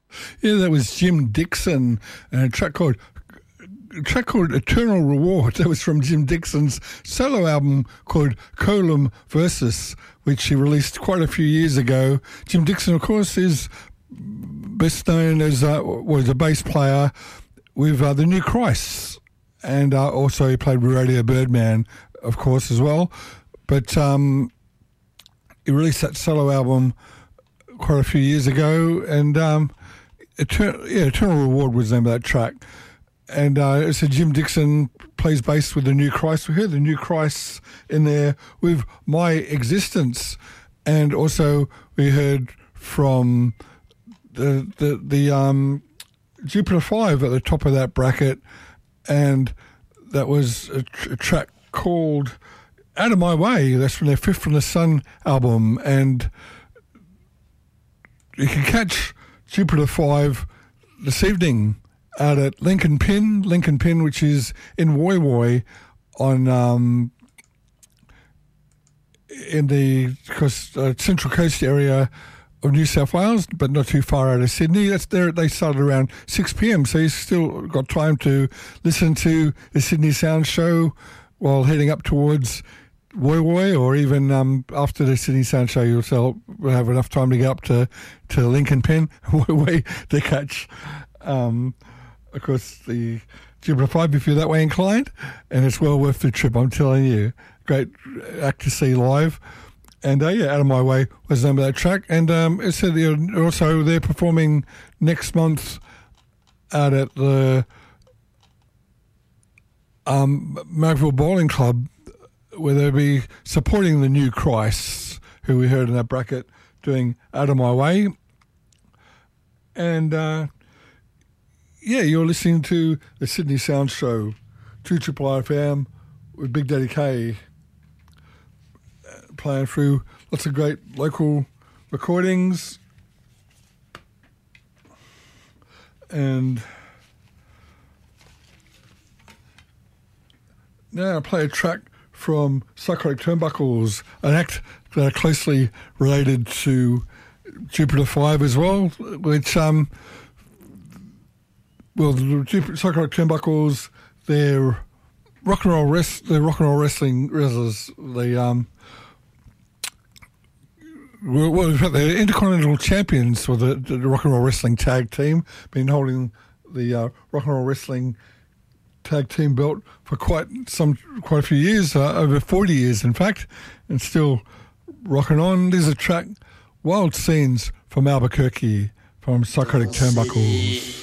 Yeah, that was Jim Dixon and a track called Eternal Reward. That was from Jim Dixon's solo album called Colum Versus, which he released quite a few years ago. Jim Dixon, of course, is best known as was a bass player with the New Christ, and also he played with Radio Birdman, of course, as well. But he released that solo album quite a few years ago, and Eternal Reward was the name of that track. And so Jim Dixon plays bass with the New Christ. We heard the New Christ in there with My Existence, and also we heard from the Jupiter 5 at the top of that bracket, and that was a track called Out of My Way. That's from their Fifth from the Sun album, and you can catch Jupiter 5 this evening out at Lincoln Pin, which is in Woy Woy on in the Central Coast area of New South Wales, but not too far out of Sydney. That's there. They started around 6 p.m, so you've still got time to listen to the Sydney Sound Show while heading up towards Woy Woy, or even after the Sydney Sound Show, you'll have enough time to get up to Lincoln Pen, Woy Woy, to catch, of course, the Jupiter 5 if you're that way inclined, and it's well worth the trip, I'm telling you. Great act to see live. And Out of My Way was the name of that track. And it said they're performing next month out at the Marrickville Bowling Club, where they'll be supporting the New Christ, who we heard in that bracket, doing Out of My Way. And, you're listening to the Sydney Sound Show, 2RRR FM, with Big Daddy K, playing through lots of great local recordings. And now I play a track from Psychotic Turnbuckles, an act that are closely related to Jupiter 5 as well, which, the Psychotic Turnbuckles, they're rock and roll wrestling wrestlers. They're Intercontinental Champions for the Rock and Roll Wrestling Tag Team. Been holding the Rock and Roll Wrestling Tag Team belt for quite a few years, over 40 years in fact, and still rocking on. There's a track, Wild Scenes from Albuquerque, from Psychotic Turnbuckles.